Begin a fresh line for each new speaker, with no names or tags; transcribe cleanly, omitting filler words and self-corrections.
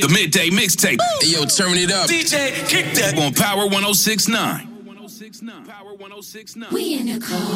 The midday mixtape.
Hey, yo, turn it up.
DJ, kick that on Power 106.9.
We in the cold.